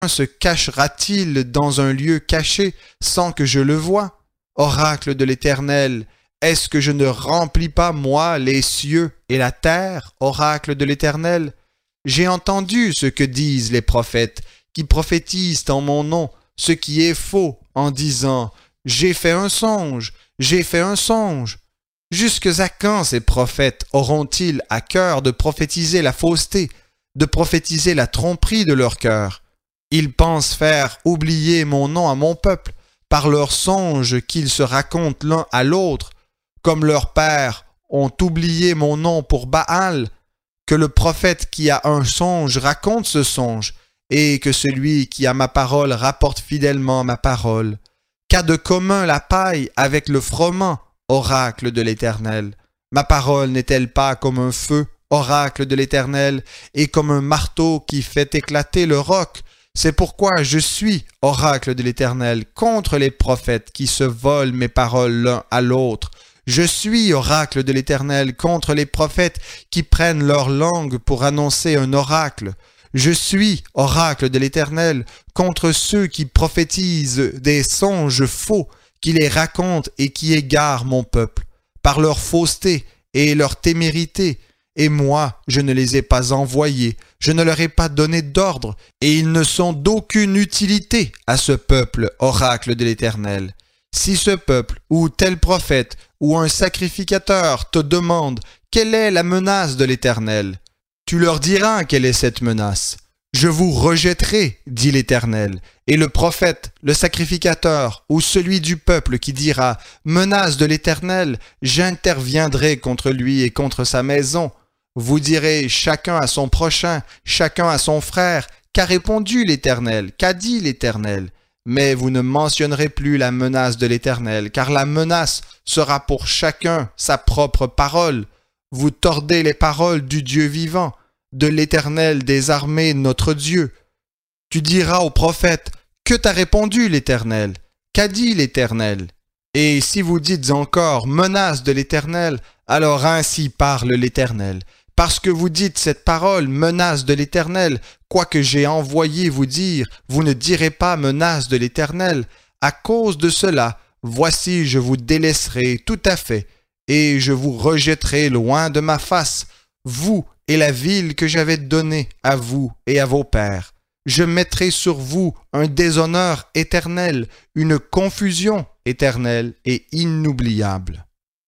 se cachera-t-il dans un lieu caché sans que je le voie? Oracle de l'Éternel, est-ce que je ne remplis pas, moi, les cieux et la terre, oracle de l'Éternel? J'ai entendu ce que disent les prophètes, qui prophétisent en mon nom, ce qui est faux, en disant « J'ai fait un songe, j'ai fait un songe ». Jusque à quand ces prophètes auront-ils à cœur de prophétiser la fausseté, de prophétiser la tromperie de leur cœur? Ils pensent faire oublier mon nom à mon peuple par leurs songes qu'ils se racontent l'un à l'autre, comme leurs pères ont oublié mon nom pour Baal, que le prophète qui a un songe raconte ce songe, et que celui qui a ma parole rapporte fidèlement ma parole. Qu'a de commun la paille avec le froment, oracle de l'Éternel? Ma parole n'est-elle pas comme un feu, oracle de l'Éternel, et comme un marteau qui fait éclater le roc? C'est pourquoi je suis, oracle de l'Éternel, contre les prophètes qui se volent mes paroles l'un à l'autre. Je suis, oracle de l'Éternel, contre les prophètes qui prennent leur langue pour annoncer un oracle. Je suis, oracle de l'Éternel, contre ceux qui prophétisent des songes faux, qui les racontent et qui égarent mon peuple, par leur fausseté et leur témérité. Et moi, je ne les ai pas envoyés, je ne leur ai pas donné d'ordre, et ils ne sont d'aucune utilité à ce peuple, oracle de l'Éternel. Si ce peuple, ou tel prophète, ou un sacrificateur te demande quelle est la menace de l'Éternel, tu leur diras quelle est cette menace. Je vous rejetterai, dit l'Éternel, et le prophète, le sacrificateur, ou celui du peuple qui dira « Menace de l'Éternel », j'interviendrai contre lui et contre sa maison. Vous direz chacun à son prochain, chacun à son frère, qu'a répondu l'Éternel, qu'a dit l'Éternel. Mais vous ne mentionnerez plus la menace de l'Éternel, car la menace sera pour chacun sa propre parole. Vous tordez les paroles du Dieu vivant, de l'Éternel des armées, notre Dieu. Tu diras au prophète, que t'a répondu l'Éternel? Qu'a dit l'Éternel? Et si vous dites encore, menace de l'Éternel, alors ainsi parle l'Éternel. Parce que vous dites cette parole, menace de l'Éternel, quoique j'ai envoyé vous dire, vous ne direz pas menace de l'Éternel. À cause de cela, voici je vous délaisserai tout à fait, et je vous rejetterai loin de ma face, vous et la ville que j'avais donnée à vous et à vos pères. Je mettrai sur vous un déshonneur éternel, une confusion éternelle et inoubliable.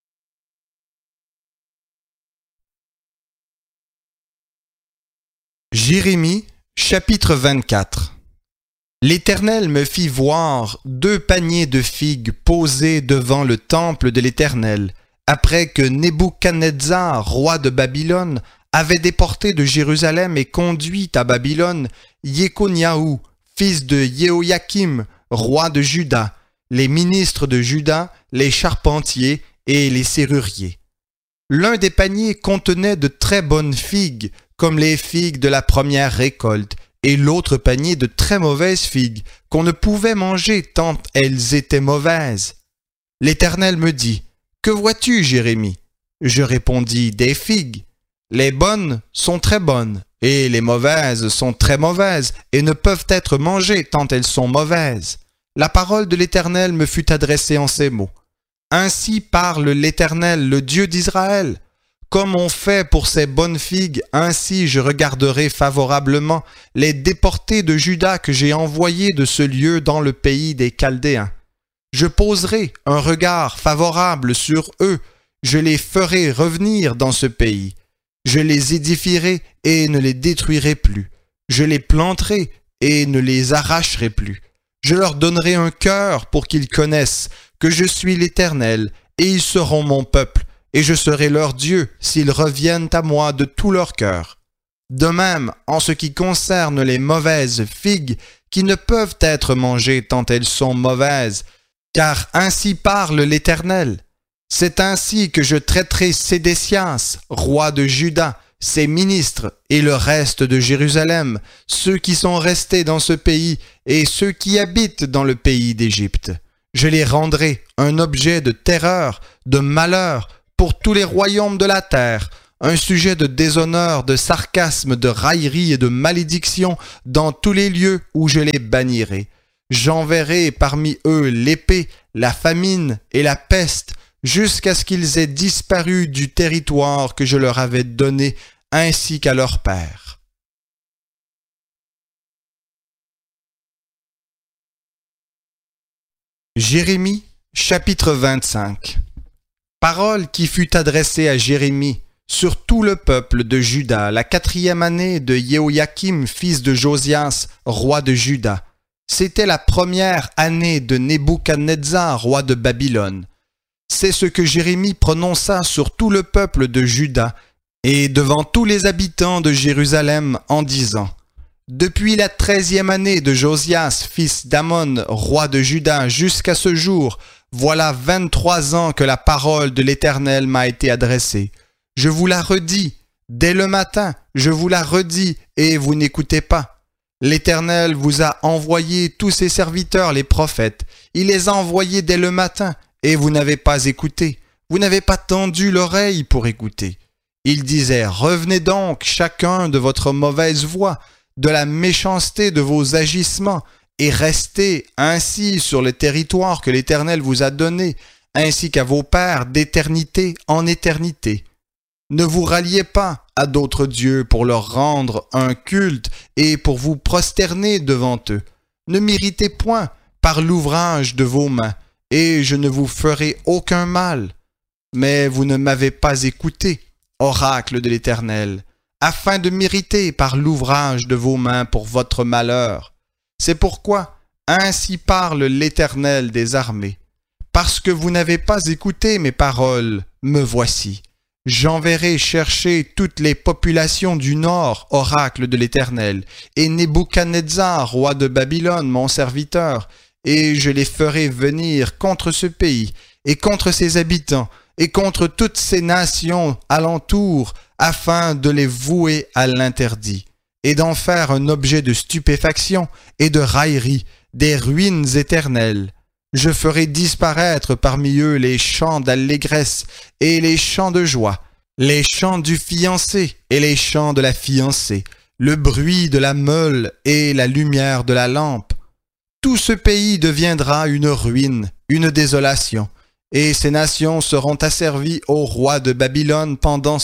Jérémie, chapitre 24. L'Éternel me fit voir 2 paniers de figues posés devant le temple de l'Éternel, après que Nebuchadnezzar, roi de Babylone, avait déporté de Jérusalem et conduit à Babylone Yéconiaou, fils de Jéhoïakim, roi de Juda, les ministres de Juda, les charpentiers et les serruriers. L'un des paniers contenait de très bonnes figues, comme les figues de la première récolte, et l'autre panier de très mauvaises figues, qu'on ne pouvait manger tant elles étaient mauvaises. L'Éternel me dit, « Que vois-tu, Jérémie ?» Je répondis, « Des figues. Les bonnes sont très bonnes, et les mauvaises sont très mauvaises, et ne peuvent être mangées tant elles sont mauvaises. » La parole de l'Éternel me fut adressée en ces mots. « Ainsi parle l'Éternel, le Dieu d'Israël. Comme on fait pour ces bonnes figues, ainsi je regarderai favorablement les déportés de Juda que j'ai envoyés de ce lieu dans le pays des Chaldéens. Je poserai un regard favorable sur eux, je les ferai revenir dans ce pays. Je les édifierai et ne les détruirai plus. Je les planterai et ne les arracherai plus. Je leur donnerai un cœur pour qu'ils connaissent que je suis l'Éternel, et ils seront mon peuple, et je serai leur Dieu s'ils reviennent à moi de tout leur cœur. De même, en ce qui concerne les mauvaises figues, qui ne peuvent être mangées tant elles sont mauvaises, car ainsi parle l'Éternel. C'est ainsi que je traiterai Sédécias, roi de Juda, ses ministres et le reste de Jérusalem, ceux qui sont restés dans ce pays et ceux qui habitent dans le pays d'Égypte. Je les rendrai un objet de terreur, de malheur, pour tous les royaumes de la terre, un sujet de déshonneur, de sarcasme, de raillerie et de malédiction dans tous les lieux où je les bannirai. J'enverrai parmi eux l'épée, la famine et la peste, jusqu'à ce qu'ils aient disparu du territoire que je leur avais donné, ainsi qu'à leur père. Jérémie, chapitre 25. Parole qui fut adressée à Jérémie sur tout le peuple de Juda, la 4e année de Jéhoïakim, fils de Josias, roi de Juda. C'était la 1re année de Nebuchadnezzar, roi de Babylone. C'est ce que Jérémie prononça sur tout le peuple de Juda et devant tous les habitants de Jérusalem en disant: Depuis la 13e année de Josias, fils d'Amon, roi de Juda, jusqu'à ce jour, voilà 23 ans que la parole de l'Éternel m'a été adressée. Je vous la redis, dès le matin, je vous la redis, et vous n'écoutez pas. L'Éternel vous a envoyé tous ses serviteurs, les prophètes. Il les a envoyés dès le matin, et vous n'avez pas écouté. Vous n'avez pas tendu l'oreille pour écouter. Ils disaient: Revenez donc chacun de votre mauvaise voie, de la méchanceté de vos agissements, et restez ainsi sur le territoire que l'Éternel vous a donné, ainsi qu'à vos pères d'éternité en éternité. Ne vous ralliez pas à d'autres dieux pour leur rendre un culte et pour vous prosterner devant eux. Ne m'irritez point par l'ouvrage de vos mains, et je ne vous ferai aucun mal. Mais vous ne m'avez pas écouté, oracle de l'Éternel, afin de m'irriter par l'ouvrage de vos mains pour votre malheur. C'est pourquoi ainsi parle l'Éternel des armées. Parce que vous n'avez pas écouté mes paroles, me voici. J'enverrai chercher toutes les populations du nord, oracle de l'Éternel, et Nebuchadnezzar, roi de Babylone, mon serviteur, et je les ferai venir contre ce pays, et contre ses habitants, et contre toutes ces nations alentour, afin de les vouer à l'interdit, et d'en faire un objet de stupéfaction et de raillerie, des ruines éternelles. Je ferai disparaître parmi eux les chants d'allégresse et les chants de joie, les chants du fiancé et les chants de la fiancée, le bruit de la meule et la lumière de la lampe. Tout ce pays deviendra une ruine, une désolation, et ces nations seront asservies au roi de Babylone pendant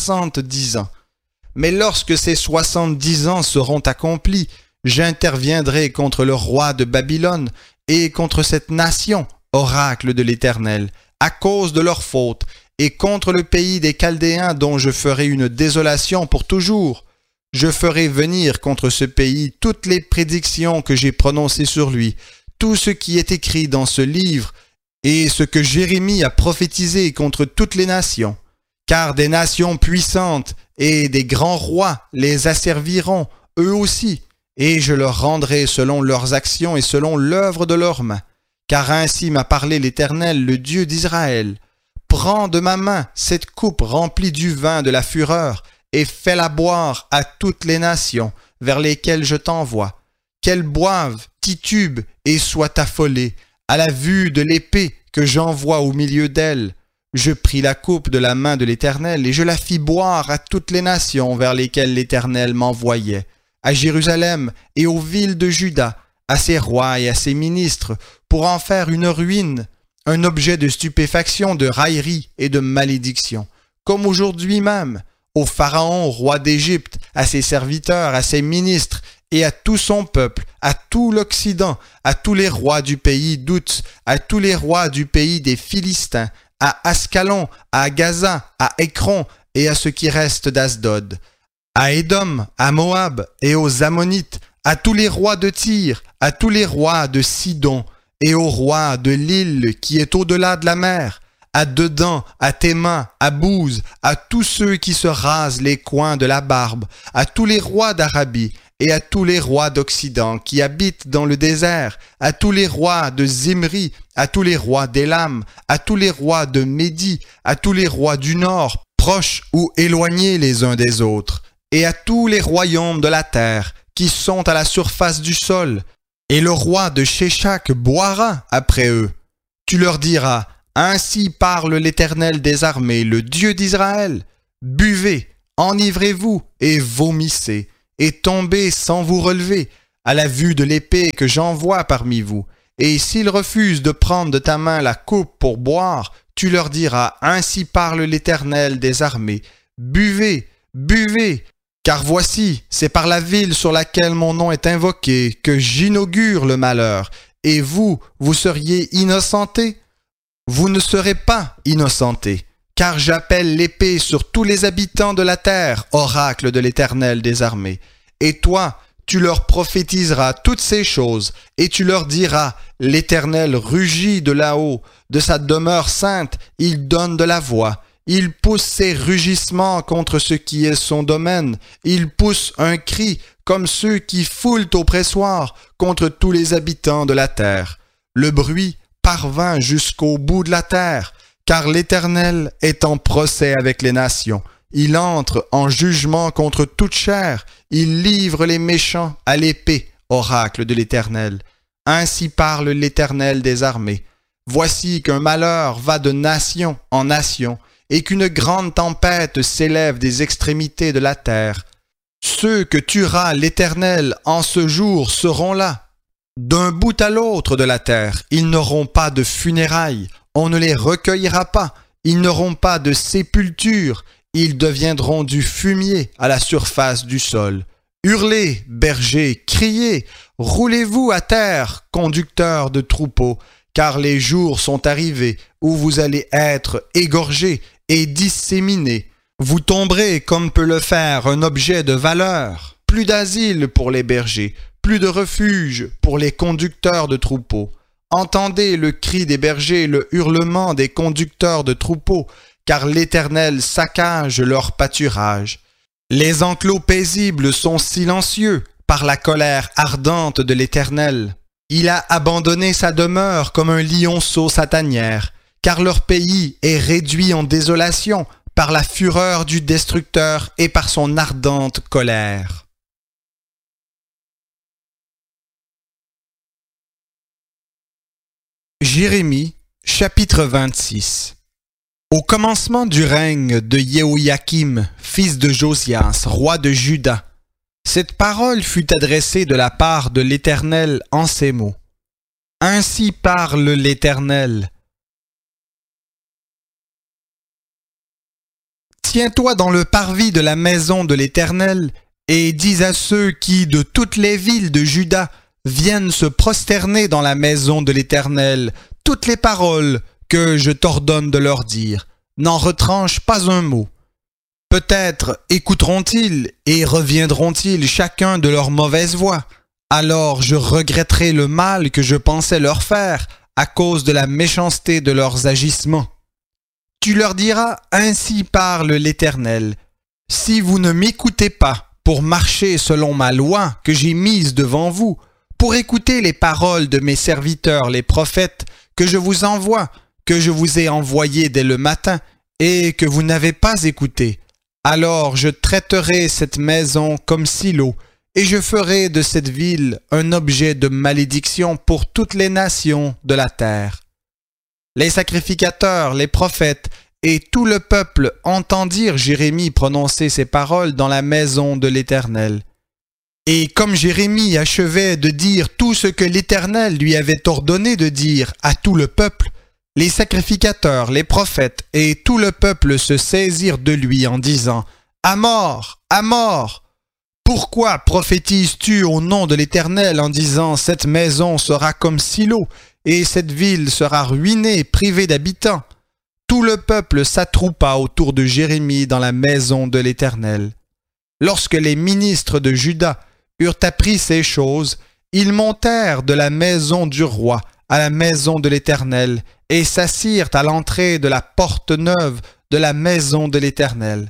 70 ans. Mais lorsque ces 70 ans seront accomplis, j'interviendrai contre le roi de Babylone et contre cette nation, oracle de l'Éternel, à cause de leurs fautes, et contre le pays des Chaldéens dont je ferai une désolation pour toujours. Je ferai venir contre ce pays toutes les prédictions que j'ai prononcées sur lui, tout ce qui est écrit dans ce livre, et ce que Jérémie a prophétisé contre toutes les nations. Car des nations puissantes et des grands rois les asserviront, eux aussi, et je leur rendrai selon leurs actions et selon l'œuvre de leurs mains. Car ainsi m'a parlé l'Éternel, le Dieu d'Israël. Prends de ma main cette coupe remplie du vin de la fureur, et fais-la boire à toutes les nations vers lesquelles je t'envoie. Qu'elles boivent, titubent et soient affolées, à la vue de l'épée que j'envoie au milieu d'elles. Je pris la coupe de la main de l'Éternel, et je la fis boire à toutes les nations vers lesquelles l'Éternel m'envoyait, à Jérusalem et aux villes de Juda, à ses rois et à ses ministres, pour en faire une ruine, un objet de stupéfaction, de raillerie et de malédiction, comme aujourd'hui même, au Pharaon, roi d'Égypte, à ses serviteurs, à ses ministres, et à tout son peuple, à tout l'Occident, à tous les rois du pays d'Out, à tous les rois du pays des Philistins, à Ascalon, à Gaza, à Écron, et à ce qui reste d'Asdod, à Édom, à Moab, et aux Ammonites, à tous les rois de Tyr, à tous les rois de Sidon, et au roi de l'île qui est au-delà de la mer, à Dedan, à Théma, à Bouze, à tous ceux qui se rasent les coins de la barbe, à tous les rois d'Arabie, et à tous les rois d'Occident qui habitent dans le désert, à tous les rois de Zimri, à tous les rois d'Élam, à tous les rois de Médie, à tous les rois du Nord, proches ou éloignés les uns des autres, et à tous les royaumes de la terre qui sont à la surface du sol. Et le roi de Sheshak boira après eux. Tu leur diras: Ainsi parle l'Éternel des armées, le Dieu d'Israël. Buvez, enivrez-vous et vomissez, et tombez sans vous relever, à la vue de l'épée que j'envoie parmi vous. Et s'ils refusent de prendre de ta main la coupe pour boire, tu leur diras, ainsi parle l'Éternel des armées, buvez, buvez, car voici, c'est par la ville sur laquelle mon nom est invoqué que j'inaugure le malheur, et vous, vous seriez innocentés? Vous ne serez pas innocentés, car j'appelle l'épée sur tous les habitants de la terre, oracle de l'Éternel des armées. Et toi, tu leur prophétiseras toutes ces choses, et tu leur diras, l'Éternel rugit de là-haut, de sa demeure sainte, il donne de la voix. Il pousse ses rugissements contre ce qui est son domaine. Il pousse un cri comme ceux qui foulent au pressoir contre tous les habitants de la terre. Le bruit parvint jusqu'au bout de la terre, car l'Éternel est en procès avec les nations. Il entre en jugement contre toute chair. Il livre les méchants à l'épée, oracle de l'Éternel. Ainsi parle l'Éternel des armées. Voici qu'un malheur va de nation en nation, et qu'une grande tempête s'élève des extrémités de la terre. Ceux que tuera l'Éternel en ce jour seront là. D'un bout à l'autre de la terre, ils n'auront pas de funérailles, on ne les recueillera pas, ils n'auront pas de sépulture, ils deviendront du fumier à la surface du sol. Hurlez, bergers, criez, roulez-vous à terre, conducteurs de troupeaux, car les jours sont arrivés où vous allez être égorgés et disséminés. Vous tomberez comme peut le faire un objet de valeur. Plus d'asile pour les bergers, plus de refuge pour les conducteurs de troupeaux. Entendez le cri des bergers, le hurlement des conducteurs de troupeaux, car l'Éternel saccage leur pâturage. Les enclos paisibles sont silencieux par la colère ardente de l'Éternel. Il a abandonné sa demeure comme un lionceau sa tanière, car leur pays est réduit en désolation par la fureur du destructeur et par son ardente colère. Jérémie, chapitre 26. Au commencement du règne de Jéhoïakim, fils de Josias, roi de Juda, cette parole fut adressée de la part de l'Éternel en ces mots. Ainsi parle l'Éternel. Tiens-toi dans le parvis de la maison de l'Éternel et dis à ceux qui, de toutes les villes de Juda, viennent se prosterner dans la maison de l'Éternel toutes les paroles que je t'ordonne de leur dire. N'en retranche pas un mot. Peut-être écouteront-ils et reviendront-ils chacun de leur mauvaise voie. Alors je regretterai le mal que je pensais leur faire à cause de la méchanceté de leurs agissements. Tu leur diras, ainsi parle l'Éternel. Si vous ne m'écoutez pas pour marcher selon ma loi que j'ai mise devant vous, pour écouter les paroles de mes serviteurs les prophètes que je vous envoie, que je vous ai envoyés dès le matin et que vous n'avez pas écouté, alors je traiterai cette maison comme Silo et je ferai de cette ville un objet de malédiction pour toutes les nations de la terre. Les sacrificateurs, les prophètes et tout le peuple entendirent Jérémie prononcer ces paroles dans la maison de l'Éternel. Et comme Jérémie achevait de dire tout ce que l'Éternel lui avait ordonné de dire à tout le peuple, les sacrificateurs, les prophètes et tout le peuple se saisirent de lui en disant « À mort! À mort! Pourquoi prophétises-tu au nom de l'Éternel en disant « Cette maison sera comme Silo et cette ville sera ruinée, privée d'habitants » Tout le peuple s'attroupa autour de Jérémie dans la maison de l'Éternel. Lorsque les ministres de Juda eurent appris ces choses, ils montèrent de la maison du roi à la maison de l'Éternel et s'assirent à l'entrée de la porte neuve de la maison de l'Éternel.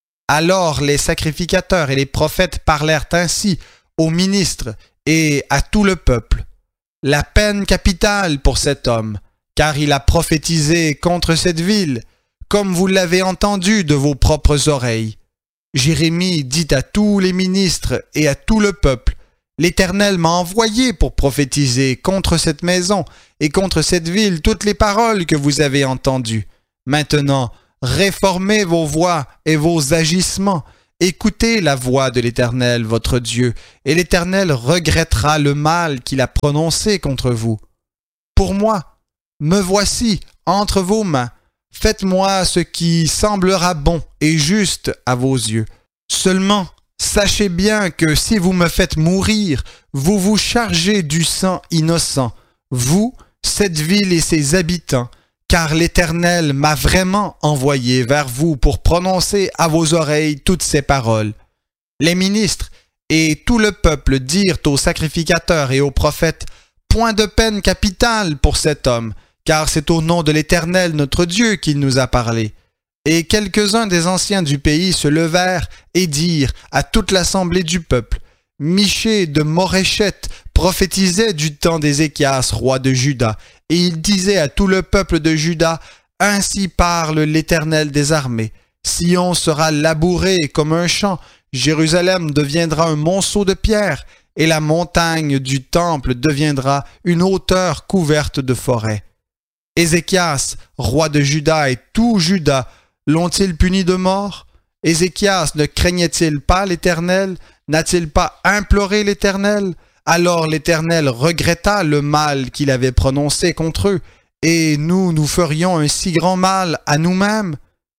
Alors les sacrificateurs et les prophètes parlèrent ainsi aux ministres et à tout le peuple. La peine capitale pour cet homme, car il a prophétisé contre cette ville, comme vous l'avez entendu de vos propres oreilles. Jérémie dit à tous les ministres et à tout le peuple, « L'Éternel m'a envoyé pour prophétiser contre cette maison et contre cette ville toutes les paroles que vous avez entendues. Maintenant, réformez vos voies et vos agissements. Écoutez la voix de l'Éternel, votre Dieu, et l'Éternel regrettera le mal qu'il a prononcé contre vous. Pour moi, me voici entre vos mains. Faites-moi ce qui semblera bon et juste à vos yeux. Seulement, sachez bien que si vous me faites mourir, vous vous chargez du sang innocent, vous, cette ville et ses habitants, car l'Éternel m'a vraiment envoyé vers vous pour prononcer à vos oreilles toutes ces paroles. Les ministres et tout le peuple dirent aux sacrificateurs et aux prophètes, point de peine capitale pour cet homme, car c'est au nom de l'Éternel notre Dieu qu'il nous a parlé. Et quelques-uns des anciens du pays se levèrent et dirent à toute l'assemblée du peuple, Michée de Moréchette prophétisait du temps d'Ézéchias, roi de Juda, et il disait à tout le peuple de Juda, Ainsi parle l'Éternel des armées. Sion sera labouré comme un champ, Jérusalem deviendra un monceau de pierre, et la montagne du temple deviendra une hauteur couverte de forêts. Ézéchias, roi de Juda, et tout Juda l'ont-ils puni de mort? Ézéchias ne craignait-il pas l'Éternel? N'a-t-il pas imploré l'Éternel? Alors l'Éternel regretta le mal qu'il avait prononcé contre eux, et nous ferions un si grand mal à nous-mêmes.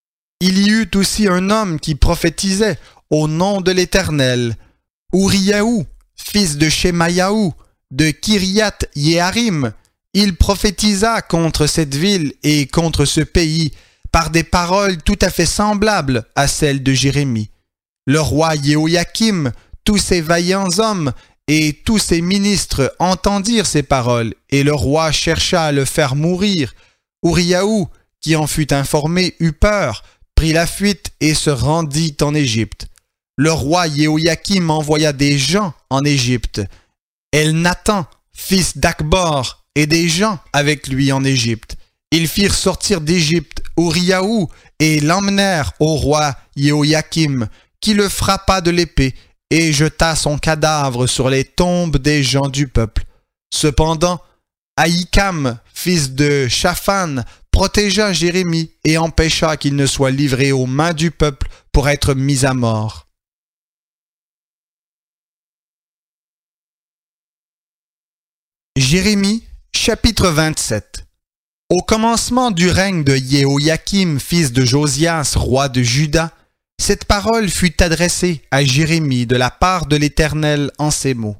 Il y eut aussi un homme qui prophétisait au nom de l'Éternel, Uriaou, fils de Shemayaou, de Kiriath Yearim. Il prophétisa contre cette ville et contre ce pays par des paroles tout à fait semblables à celles de Jérémie. Le roi Jéhoïakim, tous ses vaillants hommes et tous ses ministres entendirent ces paroles, et le roi chercha à le faire mourir. Uriaou, qui en fut informé, eut peur, prit la fuite et se rendit en Égypte. Le roi Jéhoïakim envoya des gens en Égypte. Elnathan, fils d'Akbor, et des gens avec lui en Égypte. Ils firent sortir d'Égypte Uriaou et l'emmenèrent au roi Jéhoïakim, qui le frappa de l'épée et jeta son cadavre sur les tombes des gens du peuple. Cependant, Ahikam, fils de Shaphan, protégea Jérémie et empêcha qu'il ne soit livré aux mains du peuple pour être mis à mort. Jérémie, chapitre 27. Au commencement du règne de Jéhoïakim, fils de Josias, roi de Juda, cette parole fut adressée à Jérémie de la part de l'Éternel en ces mots.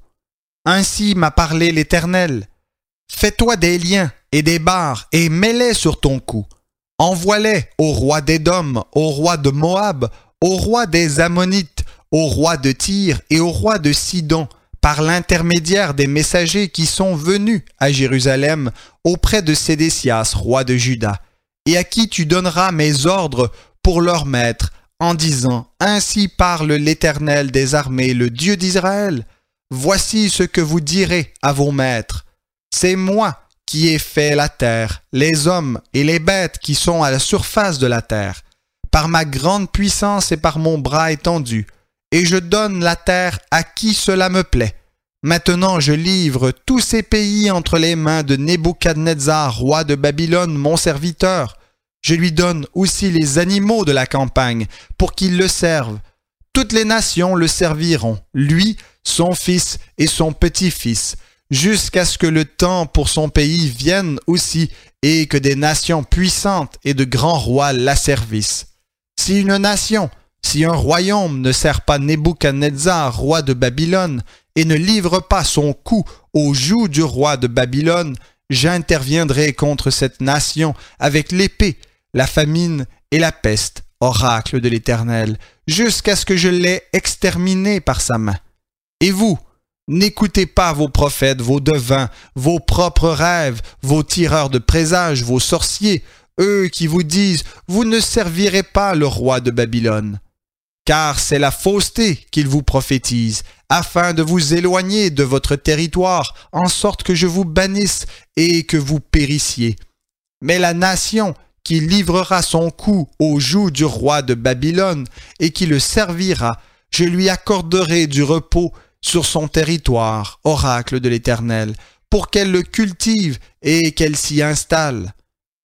Ainsi m'a parlé l'Éternel. Fais-toi des liens et des barres et mets-les sur ton cou. Envoie-les au roi d'Édom, au roi de Moab, au roi des Ammonites, au roi de Tyr et au roi de Sidon, par l'intermédiaire des messagers qui sont venus à Jérusalem auprès de Sédécias, roi de Juda, et à qui tu donneras mes ordres pour leur maître, en disant, Ainsi parle l'Éternel des armées, le Dieu d'Israël. Voici ce que vous direz à vos maîtres. C'est moi qui ai fait la terre, les hommes et les bêtes qui sont à la surface de la terre, par ma grande puissance et par mon bras étendu, et je donne la terre à qui cela me plaît. Maintenant je livre tous ces pays entre les mains de Nebuchadnezzar, roi de Babylone, mon serviteur. Je lui donne aussi les animaux de la campagne, pour qu'ils le servent. Toutes les nations le serviront, lui, son fils et son petit-fils, jusqu'à ce que le temps pour son pays vienne aussi, et que des nations puissantes et de grands rois l'asservissent. Si une nation, si un royaume ne sert pas Nebuchadnezzar, roi de Babylone, et ne livre pas son cou au joug du roi de Babylone, j'interviendrai contre cette nation avec l'épée, la famine et la peste, oracle de l'Éternel, jusqu'à ce que je l'aie exterminé par sa main. Et vous, n'écoutez pas vos prophètes, vos devins, vos propres rêves, vos tireurs de présages, vos sorciers, eux qui vous disent « Vous ne servirez pas le roi de Babylone ». Car c'est la fausseté qu'ils vous prophétisent, afin de vous éloigner de votre territoire, en sorte que je vous bannisse et que vous périssiez. Mais la nation qui livrera son cou au joug du roi de Babylone et qui le servira, je lui accorderai du repos sur son territoire, oracle de l'Éternel, pour qu'elle le cultive et qu'elle s'y installe.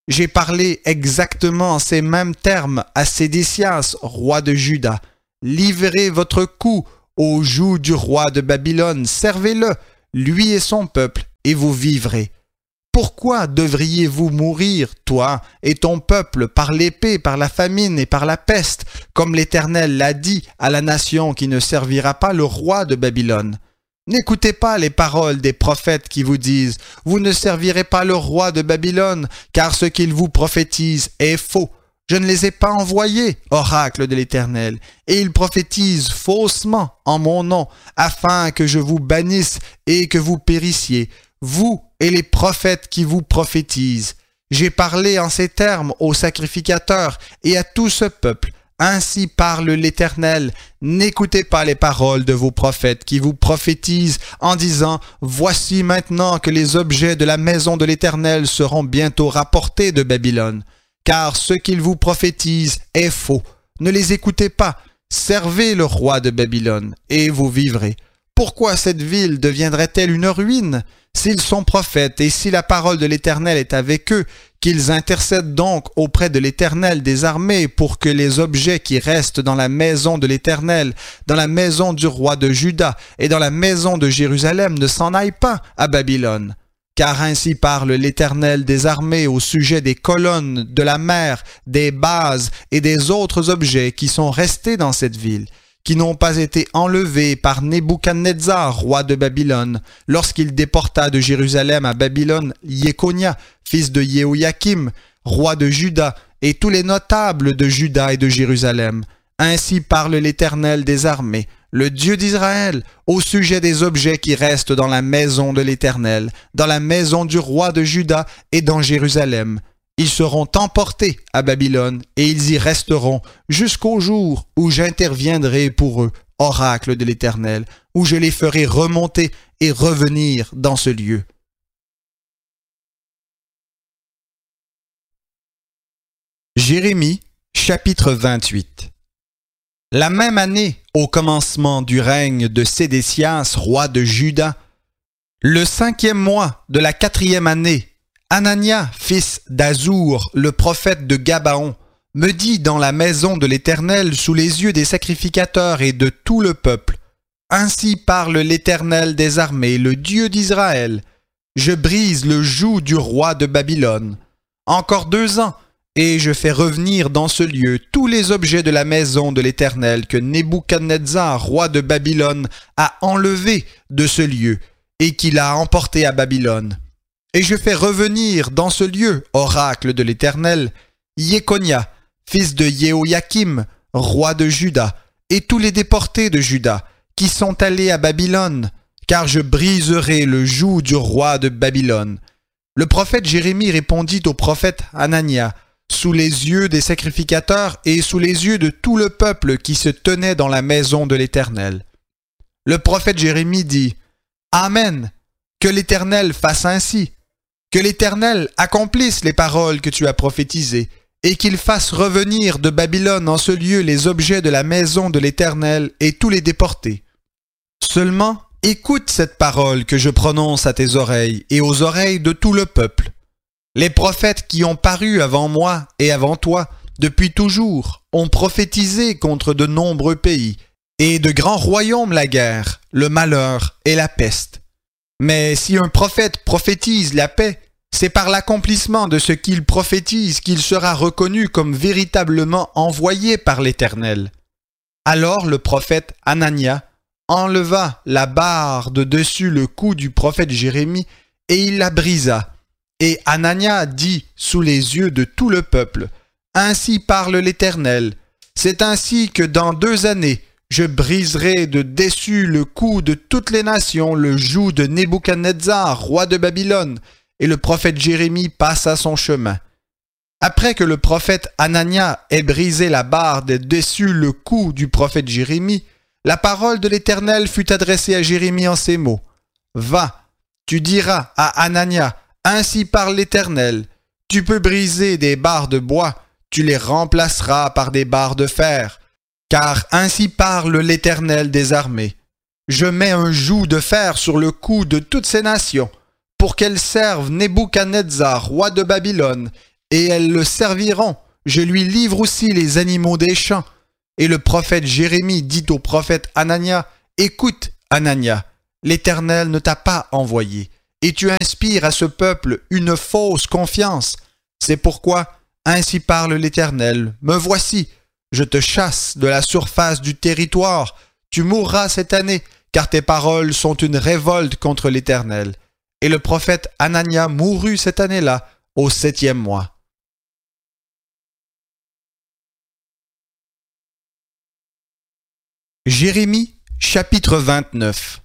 J'ai parlé exactement en ces mêmes termes à Sédécias, roi de Juda. Livrez votre cou au joug du roi de Babylone, servez-le, lui et son peuple, et vous vivrez. Pourquoi devriez-vous mourir, toi et ton peuple, par l'épée, par la famine et par la peste, comme l'Éternel l'a dit à la nation qui ne servira pas le roi de Babylone? N'écoutez pas les paroles des prophètes qui vous disent « Vous ne servirez pas le roi de Babylone, car ce qu'il vous prophétise est faux. Je ne les ai pas envoyés, oracle de l'Éternel, et ils prophétisent faussement en mon nom, afin que je vous bannisse et que vous périssiez, vous et les prophètes qui vous prophétisent. J'ai parlé en ces termes aux sacrificateurs et à tout ce peuple. Ainsi parle l'Éternel, n'écoutez pas les paroles de vos prophètes qui vous prophétisent en disant « Voici maintenant que les objets de la maison de l'Éternel seront bientôt rapportés de Babylone. » Car ce qu'ils vous prophétisent est faux. Ne les écoutez pas. Servez le roi de Babylone, et vous vivrez. Pourquoi cette ville deviendrait-elle une ruine? S'ils sont prophètes et si la parole de l'Éternel est avec eux, qu'ils intercèdent donc auprès de l'Éternel des armées pour que les objets qui restent dans la maison de l'Éternel, dans la maison du roi de Juda et dans la maison de Jérusalem ne s'en aillent pas à Babylone. Car ainsi parle l'Éternel des armées au sujet des colonnes, de la mer, des bases et des autres objets qui sont restés dans cette ville, qui n'ont pas été enlevés par Nebuchadnezzar, roi de Babylone, lorsqu'il déporta de Jérusalem à Babylone Yekonia, fils de Jéhoïakim, roi de Juda, et tous les notables de Juda et de Jérusalem. Ainsi parle l'Éternel des armées, le Dieu d'Israël, au sujet des objets qui restent dans la maison de l'Éternel, dans la maison du roi de Juda et dans Jérusalem. Ils seront emportés à Babylone et ils y resteront jusqu'au jour où j'interviendrai pour eux, oracle de l'Éternel, où je les ferai remonter et revenir dans ce lieu. Jérémie, chapitre 28. La même année, au commencement du règne de Sédécias, roi de Juda, le 5e mois de la 4e année, Anania, fils d'Azur, le prophète de Gabaon, me dit dans la maison de l'Éternel sous les yeux des sacrificateurs et de tout le peuple, « Ainsi parle l'Éternel des armées, le Dieu d'Israël. Je brise le joug du roi de Babylone. Encore 2 ans, et je fais revenir dans ce lieu tous les objets de la maison de l'Éternel que Nebuchadnezzar, roi de Babylone, a enlevés de ce lieu et qu'il a emportés à Babylone. Et je fais revenir dans ce lieu, oracle de l'Éternel, Yekonia, fils de Jéhoïakim, roi de Juda, et tous les déportés de Juda, qui sont allés à Babylone, car je briserai le joug du roi de Babylone. » Le prophète Jérémie répondit au prophète Anania, sous les yeux des sacrificateurs et sous les yeux de tout le peuple qui se tenait dans la maison de l'Éternel. Le prophète Jérémie dit, « Amen, que l'Éternel fasse ainsi, que l'Éternel accomplisse les paroles que tu as prophétisées, et qu'il fasse revenir de Babylone en ce lieu les objets de la maison de l'Éternel et tous les déportés. Seulement, écoute cette parole que je prononce à tes oreilles et aux oreilles de tout le peuple. Les prophètes qui ont paru avant moi et avant toi, depuis toujours, ont prophétisé contre de nombreux pays, et de grands royaumes la guerre, le malheur et la peste. Mais si un prophète prophétise la paix, c'est par l'accomplissement de ce qu'il prophétise qu'il sera reconnu comme véritablement envoyé par l'Éternel. » Alors le prophète Anania enleva la barre de dessus le cou du prophète Jérémie et il la brisa. Et Anania dit sous les yeux de tout le peuple, « Ainsi parle l'Éternel, c'est ainsi que dans 2 années, je briserai de dessus le cou de toutes les nations le joug de Nebuchadnezzar, roi de Babylone. » Et le prophète Jérémie passa son chemin. Après que le prophète Anania ait brisé la barre de dessus le cou du prophète Jérémie, la parole de l'Éternel fut adressée à Jérémie en ces mots. « Va, tu diras à Anania, ainsi parle l'Éternel, tu peux briser des barres de bois, tu les remplaceras par des barres de fer, car ainsi parle l'Éternel des armées. Je mets un joug de fer sur le cou de toutes ces nations, pour qu'elles servent Nebuchadnezzar, roi de Babylone, et elles le serviront. Je lui livre aussi les animaux des champs. » Et le prophète Jérémie dit au prophète Hanania, « Écoute, Hanania, l'Éternel ne t'a pas envoyé, et tu inspires à ce peuple une fausse confiance. C'est pourquoi, ainsi parle l'Éternel, me voici, je te chasse de la surface du territoire, tu mourras cette année, car tes paroles sont une révolte contre l'Éternel. » Et le prophète Hanania mourut cette année-là, au 7e mois. Jérémie, chapitre 29.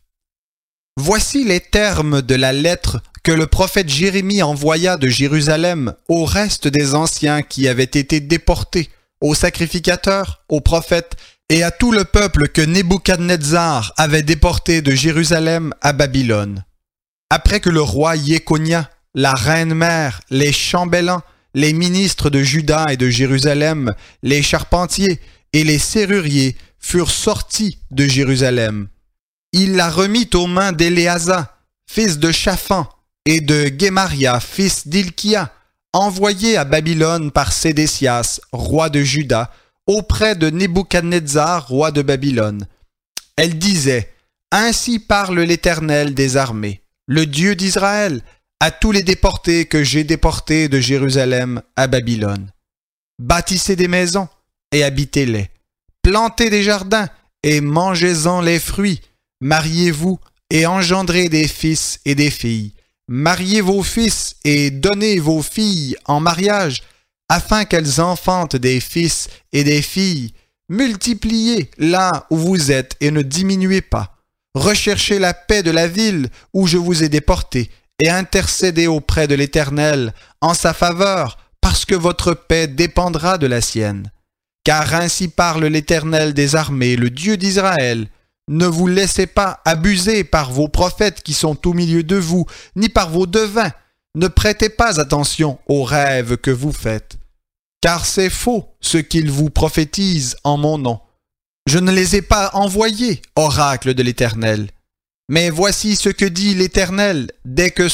Voici les termes de la lettre que le prophète Jérémie envoya de Jérusalem au reste des anciens qui avaient été déportés, aux sacrificateurs, aux prophètes et à tout le peuple que Nebuchadnezzar avait déporté de Jérusalem à Babylone. Après que le roi Jéconia, la reine-mère, les chambellans, les ministres de Juda et de Jérusalem, les charpentiers et les serruriers furent sortis de Jérusalem, il la remit aux mains d'Éléasa, fils de Shaphan, et de Guémaria, fils d'Ilkia, envoyés à Babylone par Sédécias, roi de Juda, auprès de Nebuchadnezzar, roi de Babylone. Elle disait, « Ainsi parle l'Éternel des armées, le Dieu d'Israël, à tous les déportés que j'ai déportés de Jérusalem à Babylone. Bâtissez des maisons et habitez-les. Plantez des jardins et mangez-en les fruits. Mariez-vous et engendrez des fils et des filles. Mariez vos fils et donnez vos filles en mariage, afin qu'elles enfantent des fils et des filles. Multipliez là où vous êtes et ne diminuez pas. Recherchez la paix de la ville où je vous ai déportés et intercédez auprès de l'Éternel en sa faveur, parce que votre paix dépendra de la sienne. Car ainsi parle l'Éternel des armées, le Dieu d'Israël. Ne vous laissez pas abuser par vos prophètes qui sont au milieu de vous, ni par vos devins. Ne prêtez pas attention aux rêves que vous faites. Car c'est faux ce qu'ils vous prophétisent en mon nom. Je ne les ai pas envoyés, oracle de l'Éternel. Mais voici ce que dit l'Éternel, dès que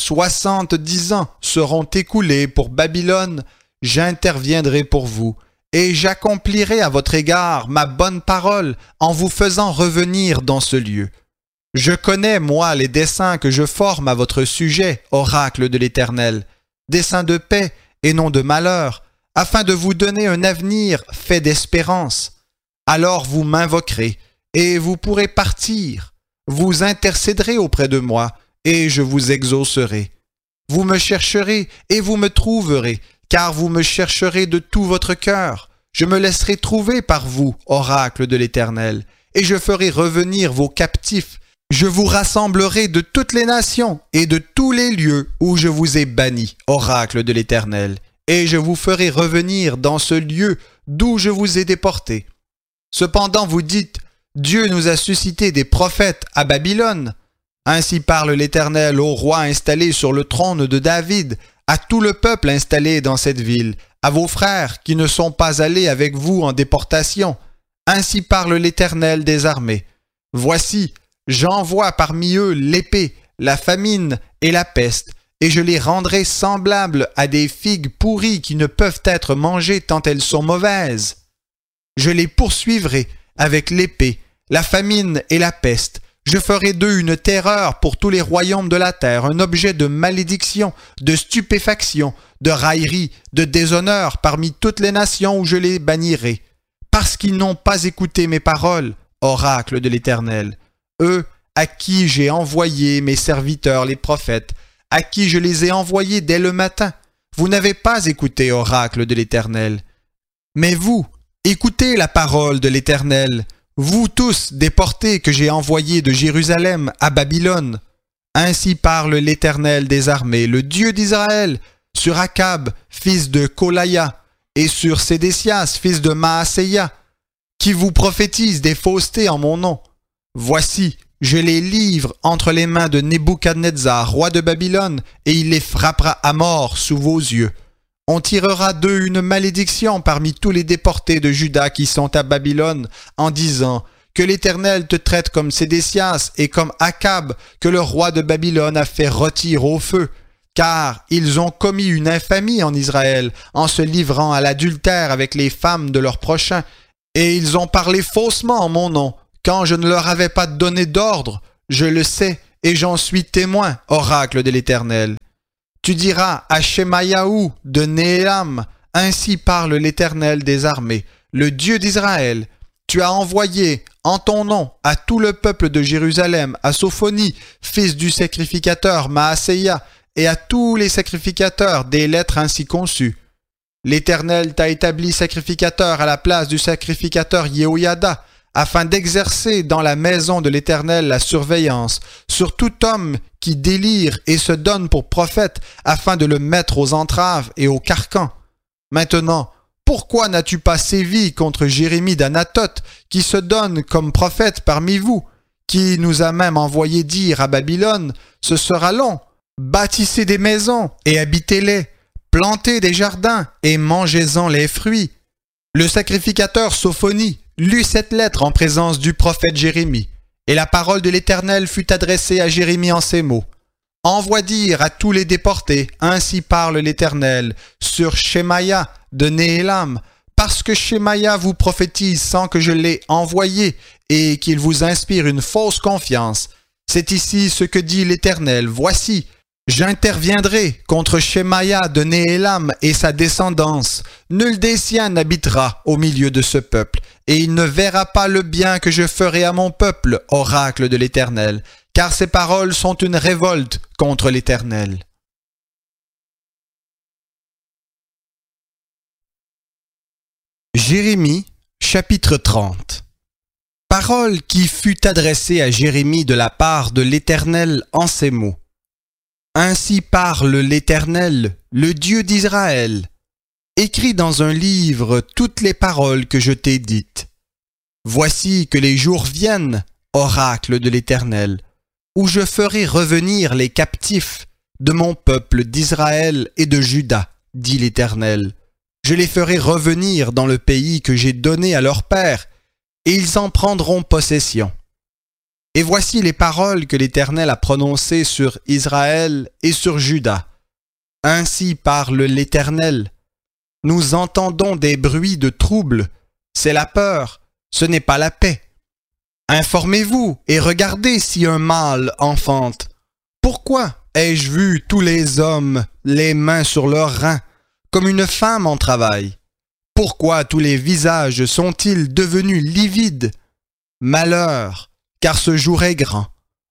70 ans seront écoulés pour Babylone, j'interviendrai pour vous, et j'accomplirai à votre égard ma bonne parole en vous faisant revenir dans ce lieu. Je connais, moi, les desseins que je forme à votre sujet, oracle de l'Éternel, desseins de paix et non de malheur, afin de vous donner un avenir fait d'espérance. Alors vous m'invoquerez, et vous pourrez partir. Vous intercéderez auprès de moi, et je vous exaucerai. Vous me chercherez, et vous me trouverez, car vous me chercherez de tout votre cœur. Je me laisserai trouver par vous, oracle de l'Éternel, et je ferai revenir vos captifs. Je vous rassemblerai de toutes les nations et de tous les lieux où je vous ai bannis, oracle de l'Éternel, et je vous ferai revenir dans ce lieu d'où je vous ai déportés. Cependant vous dites, Dieu nous a suscité des prophètes à Babylone. Ainsi parle l'Éternel au roi installé sur le trône de David, à tout le peuple installé dans cette ville, à vos frères qui ne sont pas allés avec vous en déportation. Ainsi parle l'Éternel des armées. Voici, j'envoie parmi eux l'épée, la famine et la peste, et je les rendrai semblables à des figues pourries qui ne peuvent être mangées tant elles sont mauvaises. Je les poursuivrai avec l'épée, la famine et la peste. Je ferai d'eux une terreur pour tous les royaumes de la terre, un objet de malédiction, de stupéfaction, de raillerie, de déshonneur parmi toutes les nations où je les bannirai, parce qu'ils n'ont pas écouté mes paroles, oracle de l'Éternel. Eux, à qui j'ai envoyé mes serviteurs les prophètes, à qui je les ai envoyés dès le matin. Vous n'avez pas écouté, oracle de l'Éternel. Mais vous, écoutez la parole de l'Éternel, vous tous déportés que j'ai envoyés de Jérusalem à Babylone. Ainsi parle l'Éternel des armées, le Dieu d'Israël, sur Akab, fils de Kolaya, et sur Sédécias, fils de Maaseia, qui vous prophétisent des faussetés en mon nom. Voici, je les livre entre les mains de Nebuchadnezzar, roi de Babylone, et il les frappera à mort sous vos yeux. On tirera d'eux une malédiction parmi tous les déportés de Juda qui sont à Babylone, en disant que l'Éternel te traite comme Sédécias et comme Akab, que le roi de Babylone a fait rôtir au feu. car ils ont commis une infamie en Israël en se livrant à l'adultère avec les femmes de leurs prochains, et ils ont parlé faussement en mon nom, quand je ne leur avais pas donné d'ordre. Je le sais, et j'en suis témoin, oracle de l'Éternel. Tu diras à Shemayahu de Néhélam, ainsi parle l'Éternel des armées, le Dieu d'Israël. Tu as envoyé en ton nom à tout le peuple de Jérusalem, à Sophonie, fils du sacrificateur Maaseia, et à tous les sacrificateurs des lettres ainsi conçues. L'Éternel t'a établi sacrificateur à la place du sacrificateur Yehoyada, afin d'exercer dans la maison de l'Éternel la surveillance sur tout homme qui délire et se donne pour prophète, afin de le mettre aux entraves et aux carcans. Maintenant, pourquoi n'as-tu pas sévi contre Jérémie d'Anathoth, qui se donne comme prophète parmi vous, qui nous a même envoyé dire à Babylone, ce sera long, bâtissez des maisons et habitez-les, plantez des jardins et mangez-en les fruits. Le sacrificateur Sophonie lut cette lettre en présence du prophète Jérémie, et la parole de l'Éternel fut adressée à Jérémie en ces mots. Envoie dire à tous les déportés, ainsi parle l'Éternel, sur Shemaïa de Néhélam, parce que Shemaïa vous prophétise sans que je l'ai envoyé, et qu'il vous inspire une fausse confiance. C'est ici ce que dit l'Éternel. Voici, j'interviendrai contre Shemaïa de Néhélam et sa descendance. Nul des siens n'habitera au milieu de ce peuple, et il ne verra pas le bien que je ferai à mon peuple, oracle de l'Éternel, car ces paroles sont une révolte contre l'Éternel. Jérémie, chapitre 30. Parole qui fut adressée à Jérémie de la part de l'Éternel en ces mots. Ainsi parle l'Éternel, le Dieu d'Israël. Écris dans un livre toutes les paroles que je t'ai dites. Voici que les jours viennent, oracle de l'Éternel, où je ferai revenir les captifs de mon peuple d'Israël et de Juda, dit l'Éternel. Je les ferai revenir dans le pays que j'ai donné à leurs pères, et ils en prendront possession. Et voici les paroles que l'Éternel a prononcées sur Israël et sur Juda. Ainsi parle l'Éternel. Nous entendons des bruits de trouble. C'est la peur, ce n'est pas la paix. Informez-vous et regardez si un mâle enfante. Pourquoi ai-je vu tous les hommes les mains sur leurs reins, comme une femme en travail? Pourquoi tous les visages sont-ils devenus livides? Malheur, car ce jour est grand.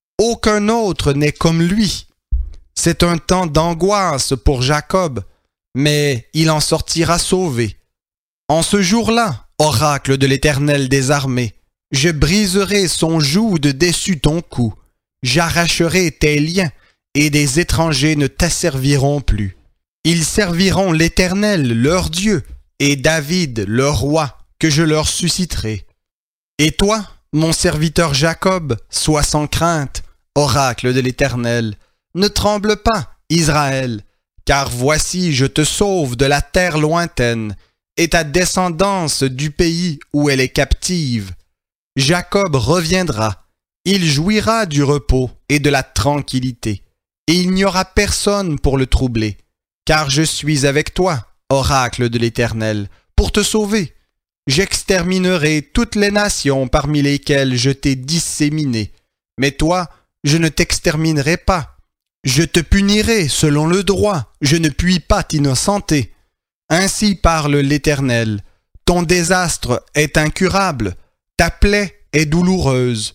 Aucun autre n'est comme lui. C'est un temps d'angoisse pour Jacob, mais il en sortira sauvé. En ce jour-là, oracle de l'Éternel des armées, je briserai son joug de dessus ton cou, j'arracherai tes liens, et des étrangers ne t'asserviront plus. Ils serviront l'Éternel, leur Dieu, et David, leur roi, que je leur susciterai. Et toi, mon serviteur Jacob, sois sans crainte, oracle de l'Éternel. Ne tremble pas, Israël, car voici je te sauve de la terre lointaine, et ta descendance du pays où elle est captive. Jacob reviendra, il jouira du repos et de la tranquillité, et il n'y aura personne pour le troubler, car je suis avec toi, oracle de l'Éternel, pour te sauver. J'exterminerai toutes les nations parmi lesquelles je t'ai disséminé, mais toi, je ne t'exterminerai pas. Je te punirai selon le droit, je ne puis pas t'innocenter. Ainsi parle l'Éternel, ton désastre est incurable, ta plaie est douloureuse.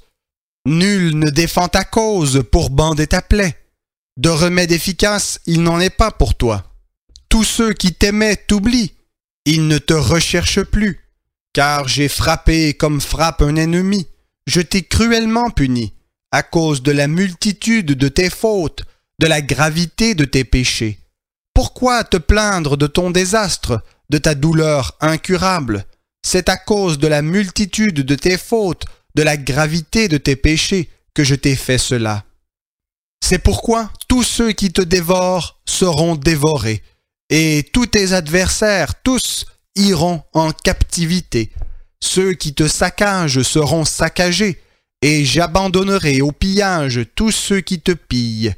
Nul ne défend ta cause pour bander ta plaie. De remède efficace, il n'en est pas pour toi. Tous ceux qui t'aimaient t'oublient, ils ne te recherchent plus. Car j'ai frappé comme frappe un ennemi, je t'ai cruellement puni, à cause de la multitude de tes fautes, de la gravité de tes péchés. Pourquoi te plaindre de ton désastre, de ta douleur incurable? C'est à cause de la multitude de tes fautes, de la gravité de tes péchés, que je t'ai fait cela. C'est pourquoi tous ceux qui te dévorent seront dévorés, et tous tes adversaires, tous, iront en captivité. Ceux qui te saccagent seront saccagés, et j'abandonnerai au pillage tous ceux qui te pillent,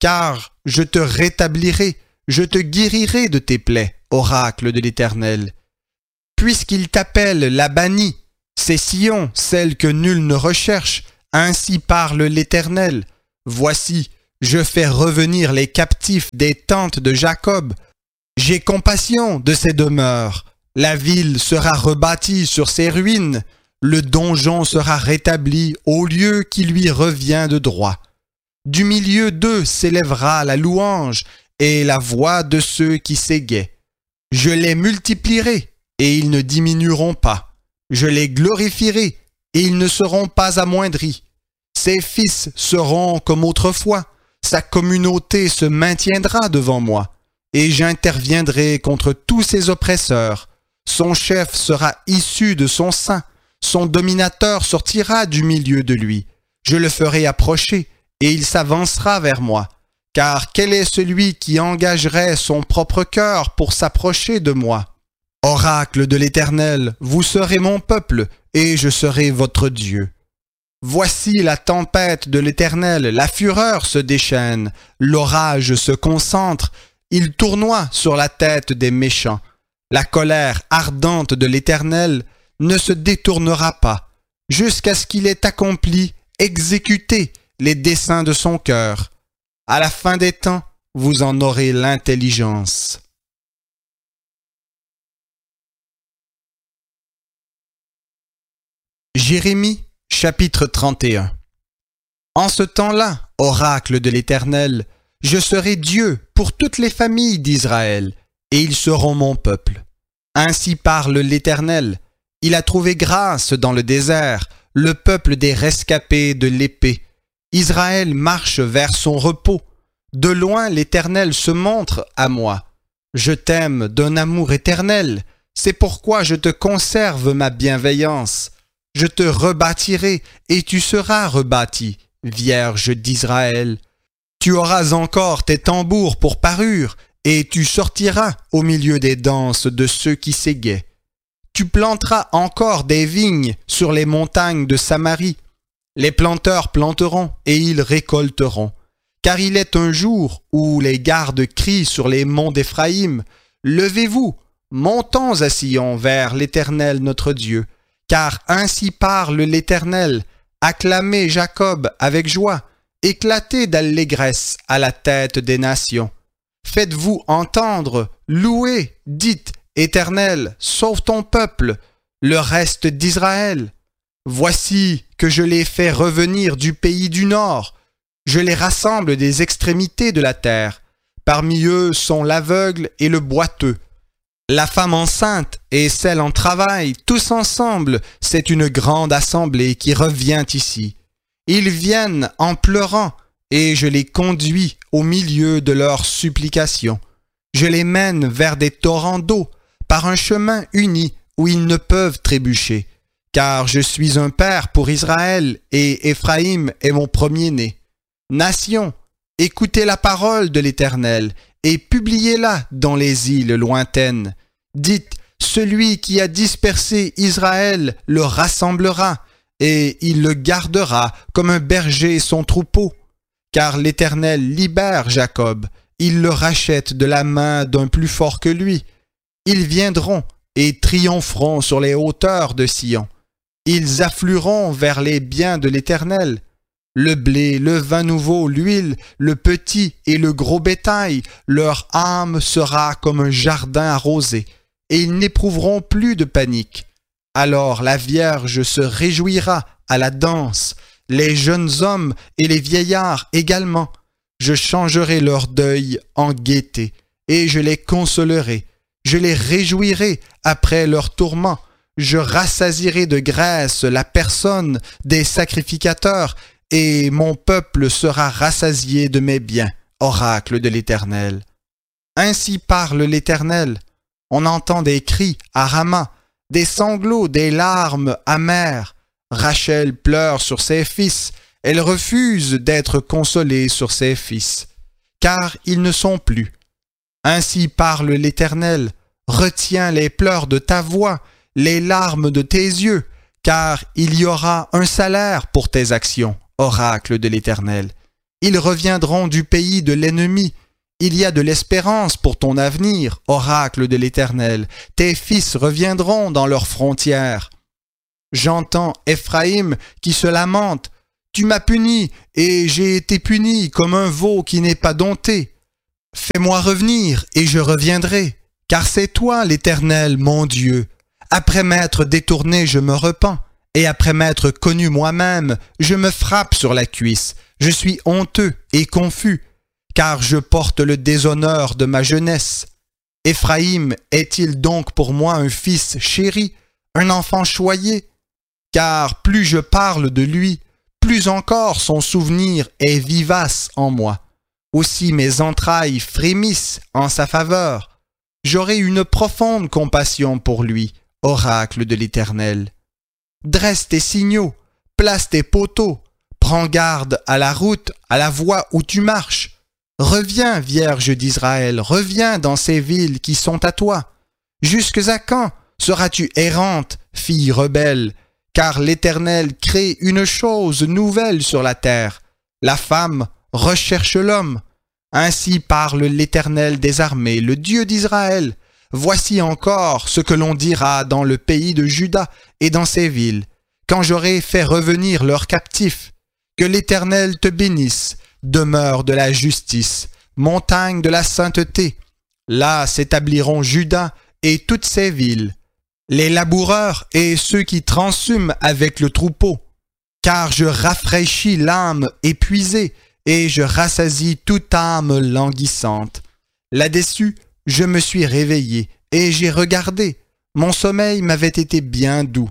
car je te rétablirai, je te guérirai de tes plaies, oracle de l'Éternel. Puisqu'il t'appelle la bannie, c'est Sion, celle que nul ne recherche, ainsi parle l'Éternel. Voici, je fais revenir les captifs des tentes de Jacob. J'ai compassion de ses demeures. La ville sera rebâtie sur ses ruines. Le donjon sera rétabli au lieu qui lui revient de droit. Du milieu d'eux s'élèvera la louange et la voix de ceux qui s'égaient. Je les multiplierai et ils ne diminueront pas. Je les glorifierai et ils ne seront pas amoindris. Ses fils seront comme autrefois. Sa communauté se maintiendra devant moi et j'interviendrai contre tous ses oppresseurs. Son chef sera issu de son sein. Son dominateur sortira du milieu de lui. Je le ferai approcher, et il s'avancera vers moi. Car quel est celui qui engagerait son propre cœur pour s'approcher de moi? Oracle de l'Éternel, vous serez mon peuple, et je serai votre Dieu. Voici la tempête de l'Éternel, la fureur se déchaîne, l'orage se concentre, il tournoie sur la tête des méchants. La colère ardente de l'Éternel ne se détournera pas, jusqu'à ce qu'il ait accompli, exécuté les desseins de son cœur. À la fin des temps, vous en aurez l'intelligence. Jérémie, chapitre 31. En ce temps-là, oracle de l'Éternel, je serai Dieu pour toutes les familles d'Israël, et ils seront mon peuple. Ainsi parle l'Éternel. Il a trouvé grâce dans le désert, le peuple des rescapés de l'épée. Israël marche vers son repos. De loin l'Éternel se montre à moi. Je t'aime d'un amour éternel. C'est pourquoi je te conserve ma bienveillance. Je te rebâtirai et tu seras rebâti, Vierge d'Israël. Tu auras encore tes tambours pour parure et tu sortiras au milieu des danses de ceux qui s'égaient. Tu planteras encore des vignes sur les montagnes de Samarie. Les planteurs planteront et ils récolteront. Car il est un jour où les gardes crient sur les monts d'Éphraïm, « Levez-vous, montons à Sion vers l'Éternel notre Dieu. Car ainsi parle l'Éternel, acclamez Jacob avec joie, éclatez d'allégresse à la tête des nations. Faites-vous entendre, louez, dites, Éternel, sauve ton peuple, le reste d'Israël. Voici que je les fais revenir du pays du nord. Je les rassemble des extrémités de la terre. Parmi eux sont l'aveugle et le boiteux. La femme enceinte et celle en travail, tous ensemble, c'est une grande assemblée qui revient ici. Ils viennent en pleurant et je les conduis au milieu de leurs supplications. Je les mène vers des torrents d'eau, par un chemin uni où ils ne peuvent trébucher. Car je suis un père pour Israël et Éphraïm est mon premier-né. Nations, écoutez la parole de l'Éternel et publiez-la dans les îles lointaines. Dites, celui qui a dispersé Israël le rassemblera et il le gardera comme un berger son troupeau. Car l'Éternel libère Jacob, il le rachète de la main d'un plus fort que lui. Ils viendront et triompheront sur les hauteurs de Sion. Ils afflueront vers les biens de l'Éternel. Le blé, le vin nouveau, l'huile, le petit et le gros bétail, leur âme sera comme un jardin arrosé, et ils n'éprouveront plus de panique. Alors la Vierge se réjouira à la danse, les jeunes hommes et les vieillards également. Je changerai leur deuil en gaieté, et je les consolerai. Je les réjouirai après leur tourment. Je rassasierai de graisse la personne des sacrificateurs, et mon peuple sera rassasié de mes biens, oracle de l'Éternel. Ainsi parle l'Éternel. On entend des cris à Rama, des sanglots, des larmes amères. Rachel pleure sur ses fils, elle refuse d'être consolée sur ses fils, car ils ne sont plus. Ainsi parle l'Éternel, retiens les pleurs de ta voix, les larmes de tes yeux, car il y aura un salaire pour tes actions, oracle de l'Éternel. Ils reviendront du pays de l'ennemi. Il y a de l'espérance pour ton avenir, oracle de l'Éternel. Tes fils reviendront dans leurs frontières. J'entends Éphraïm qui se lamente. Tu m'as puni, et j'ai été puni comme un veau qui n'est pas dompté. Fais-moi revenir, et je reviendrai, car c'est toi, l'Éternel, mon Dieu. Après m'être détourné, je me repens, et après m'être connu moi-même, je me frappe sur la cuisse. Je suis honteux et confus, car je porte le déshonneur de ma jeunesse. Éphraïm est-il donc pour moi un fils chéri, un enfant choyé? Car plus je parle de lui, plus encore son souvenir est vivace en moi. Aussi mes entrailles frémissent en sa faveur. J'aurai une profonde compassion pour lui, oracle de l'Éternel. Dresse tes signaux, place tes poteaux, prends garde à la route, à la voie où tu marches. Reviens, Vierge d'Israël, reviens dans ces villes qui sont à toi. Jusque à quand seras-tu errante, fille rebelle? Car l'Éternel crée une chose nouvelle sur la terre. La femme recherche l'homme. Ainsi parle l'Éternel des armées, le Dieu d'Israël. Voici encore ce que l'on dira dans le pays de Juda et dans ses villes, quand j'aurai fait revenir leurs captifs. Que l'Éternel te bénisse, demeure de la justice, montagne de la sainteté. Là s'établiront Juda et toutes ses villes, les laboureurs et ceux qui transhument avec le troupeau. Car je rafraîchis l'âme épuisée et je rassasie toute âme languissante. Là-dessus, je me suis réveillé et j'ai regardé. Mon sommeil m'avait été bien doux.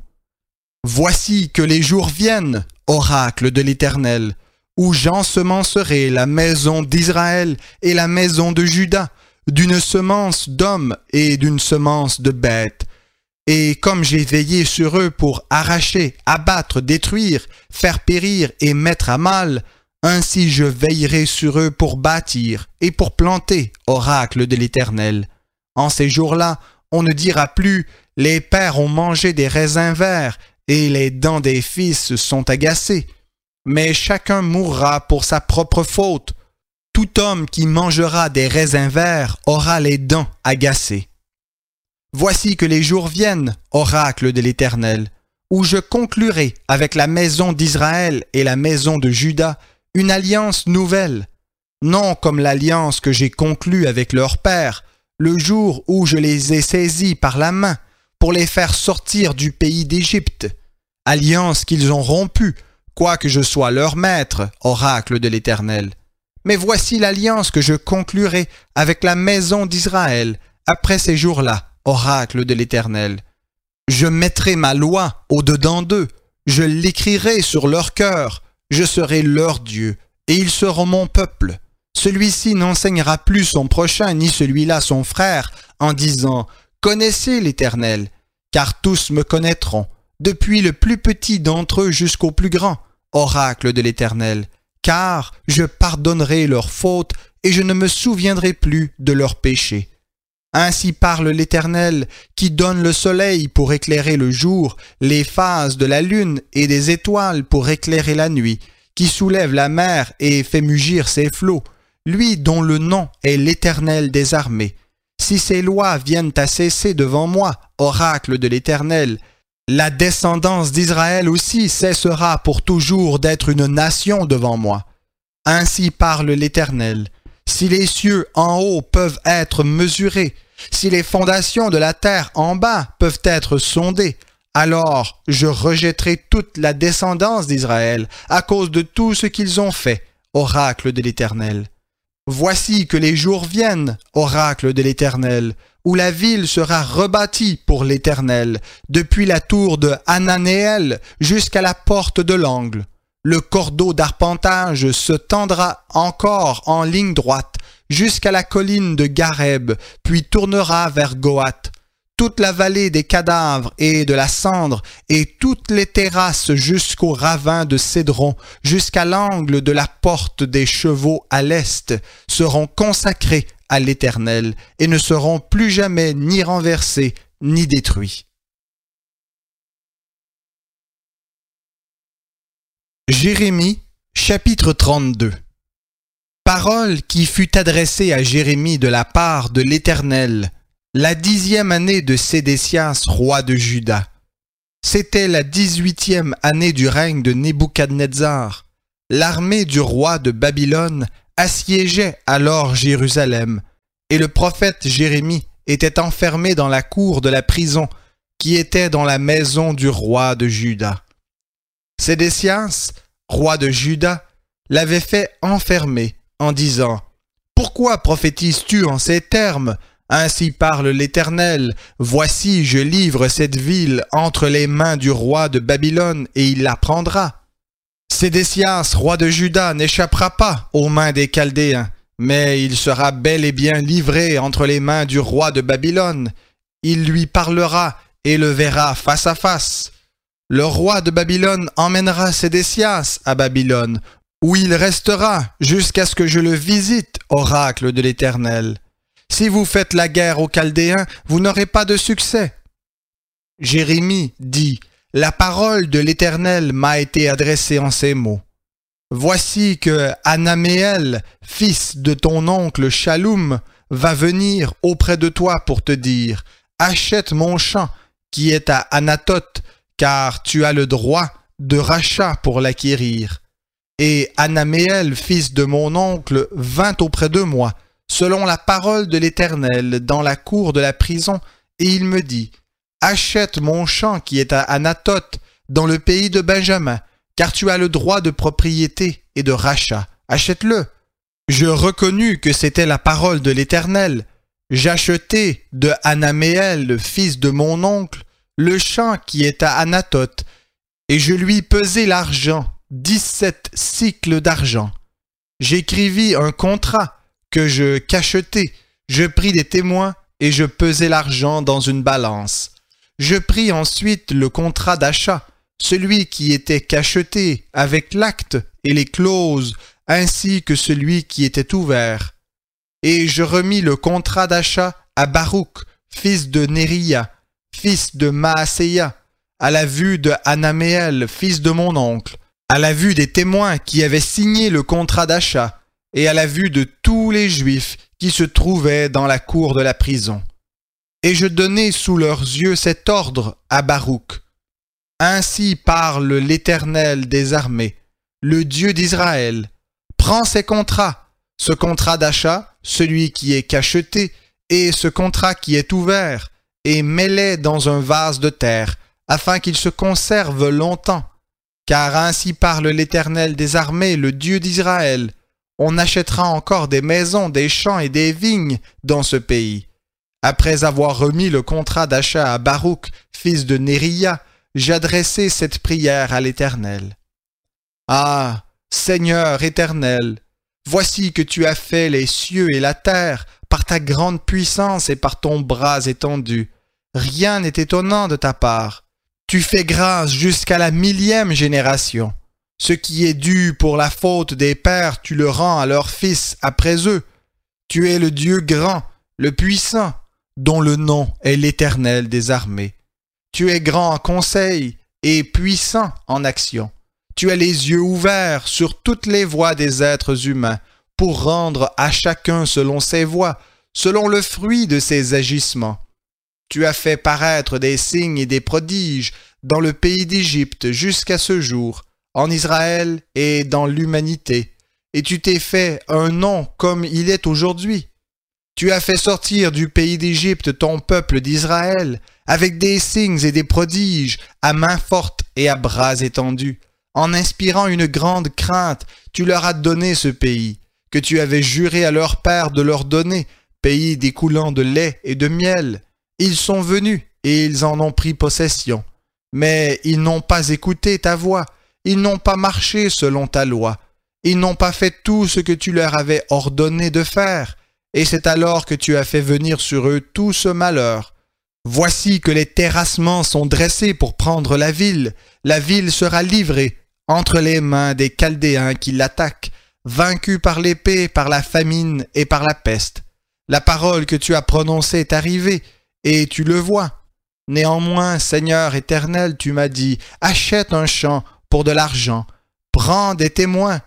Voici que les jours viennent, oracle de l'Éternel, où j'ensemencerai la maison d'Israël et la maison de Juda, d'une semence d'hommes et d'une semence de bêtes. Et comme j'ai veillé sur eux pour arracher, abattre, détruire, faire périr et mettre à mal, ainsi je veillerai sur eux pour bâtir et pour planter, oracle de l'Éternel. En ces jours-là, on ne dira plus « Les pères ont mangé des raisins verts et les dents des fils sont agacées ». Mais chacun mourra pour sa propre faute. Tout homme qui mangera des raisins verts aura les dents agacées. Voici que les jours viennent, oracle de l'Éternel, où je conclurai avec la maison d'Israël et la maison de Juda une alliance nouvelle, non comme l'alliance que j'ai conclue avec leur père, le jour où je les ai saisis par la main pour les faire sortir du pays d'Égypte, alliance qu'ils ont rompue, quoique je sois leur maître, oracle de l'Éternel. Mais voici l'alliance que je conclurai avec la maison d'Israël après ces jours-là, oracle de l'Éternel. Je mettrai ma loi au-dedans d'eux, je l'écrirai sur leur cœur, je serai leur Dieu, et ils seront mon peuple. Celui-ci n'enseignera plus son prochain, ni celui-là son frère, en disant « Connaissez l'Éternel », car tous me connaîtront, depuis le plus petit d'entre eux jusqu'au plus grand, oracle de l'Éternel, car je pardonnerai leurs fautes et je ne me souviendrai plus de leurs péchés. Ainsi parle l'Éternel, qui donne le soleil pour éclairer le jour, les phases de la lune et des étoiles pour éclairer la nuit, qui soulève la mer et fait mugir ses flots, lui dont le nom est l'Éternel des armées. Si ces lois viennent à cesser devant moi, oracle de l'Éternel, la descendance d'Israël aussi cessera pour toujours d'être une nation devant moi. Ainsi parle l'Éternel. Si les cieux en haut peuvent être mesurés, si les fondations de la terre en bas peuvent être sondées, alors je rejetterai toute la descendance d'Israël à cause de tout ce qu'ils ont fait, oracle de l'Éternel. Voici que les jours viennent, oracle de l'Éternel, où la ville sera rebâtie pour l'Éternel, depuis la tour de Hananéel jusqu'à la porte de l'angle. Le cordeau d'arpentage se tendra encore en ligne droite jusqu'à la colline de Gareb, puis tournera vers Goath. Toute la vallée des cadavres et de la cendre, et toutes les terrasses jusqu'au ravin de Cédron, jusqu'à l'angle de la porte des chevaux à l'est, seront consacrées à l'Éternel, et ne seront plus jamais ni renversés, ni détruits. Jérémie, chapitre 32. Parole qui fut adressée à Jérémie de la part de l'Éternel, la 10e année de Sédécias, roi de Juda. C'était la 18e année du règne de Nebuchadnezzar. L'armée du roi de Babylone assiégeait alors Jérusalem, et le prophète Jérémie était enfermé dans la cour de la prison qui était dans la maison du roi de Juda. Sédécias, roi de Juda, l'avait fait enfermer en disant « Pourquoi prophétises-tu en ces termes ? Ainsi parle l'Éternel, voici je livre cette ville entre les mains du roi de Babylone et il la prendra. Sédécias, roi de Juda, n'échappera pas aux mains des Chaldéens, mais il sera bel et bien livré entre les mains du roi de Babylone. Il lui parlera et le verra face à face. Le roi de Babylone emmènera Sédécias à Babylone, où il restera jusqu'à ce que je le visite, oracle de l'Éternel. Si vous faites la guerre aux Chaldéens, vous n'aurez pas de succès. » Jérémie dit, « La parole de l'Éternel m'a été adressée en ces mots. Voici que Anaméel, fils de ton oncle Shaloum, va venir auprès de toi pour te dire, « Achète mon champ qui est à Anathoth, car tu as le droit de rachat pour l'acquérir. » Et Anaméel, fils de mon oncle, vint auprès de moi, selon la parole de l'Éternel, dans la cour de la prison, et il me dit, « Achète mon champ qui est à Anathoth, dans le pays de Benjamin, car tu as le droit de propriété et de rachat. Achète-le. » Je reconnus que c'était la parole de l'Éternel. J'achetai de Anaméel, le fils de mon oncle, le champ qui est à Anathoth, et je lui pesai l'argent, 17 cycles d'argent. J'écrivis un contrat que je cachetai, je pris des témoins et je pesai l'argent dans une balance. Je pris ensuite le contrat d'achat, celui qui était cacheté avec l'acte et les clauses, ainsi que celui qui était ouvert. Et je remis le contrat d'achat à Baruch, fils de Néria, fils de Maaséia, à la vue de Anaméel, fils de mon oncle, à la vue des témoins qui avaient signé le contrat d'achat, et à la vue de tous les Juifs qui se trouvaient dans la cour de la prison. Et je donnai sous leurs yeux cet ordre à Baruch. Ainsi parle l'Éternel des armées, le Dieu d'Israël. Prends ces contrats, ce contrat d'achat, celui qui est cacheté, et ce contrat qui est ouvert, et mets-les dans un vase de terre, afin qu'ils se conservent longtemps. Car ainsi parle l'Éternel des armées, le Dieu d'Israël. On achètera encore des maisons, des champs et des vignes dans ce pays. Après avoir remis le contrat d'achat à Baruch, fils de Néria, j'adressai cette prière à l'Éternel. Ah, Seigneur éternel, voici que tu as fait les cieux et la terre par ta grande puissance et par ton bras étendu. Rien n'est étonnant de ta part. Tu fais grâce jusqu'à la 1000e génération. Ce qui est dû pour la faute des pères, tu le rends à leurs fils après eux. Tu es le Dieu grand, le puissant, dont le nom est l'Éternel des armées. Tu es grand en conseil et puissant en action. Tu as les yeux ouverts sur toutes les voies des êtres humains pour rendre à chacun selon ses voies, selon le fruit de ses agissements. Tu as fait paraître des signes et des prodiges dans le pays d'Égypte jusqu'à ce jour, en Israël et dans l'humanité, et tu t'es fait un nom comme il est aujourd'hui. Tu as fait sortir du pays d'Égypte ton peuple d'Israël, avec des signes et des prodiges, à main forte et à bras étendus. En inspirant une grande crainte, tu leur as donné ce pays, que tu avais juré à leur père de leur donner, pays découlant de lait et de miel. Ils sont venus et ils en ont pris possession. Mais ils n'ont pas écouté ta voix, ils n'ont pas marché selon ta loi, ils n'ont pas fait tout ce que tu leur avais ordonné de faire, et c'est alors que tu as fait venir sur eux tout ce malheur. Voici que les terrassements sont dressés pour prendre la ville sera livrée entre les mains des Chaldéens qui l'attaquent, vaincus par l'épée, par la famine et par la peste. La parole que tu as prononcée est arrivée, et tu le vois. Néanmoins, Seigneur éternel, tu m'as dit, achète un champ pour de l'argent, prends des témoins,